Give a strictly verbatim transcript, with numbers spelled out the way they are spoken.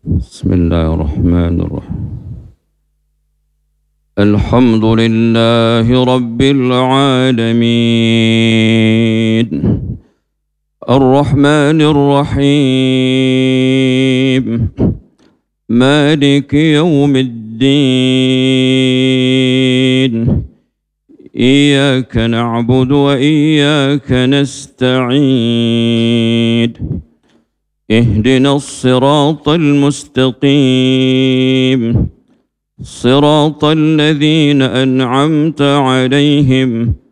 بسم الله الرحمن الرحيم. الحمد لله رب العالمين الرحمن الرحيم مالك يوم الدين إياك نعبد وإياك نستعين اهدنا الصراط المستقيم صراط الذين أنعمت عليهم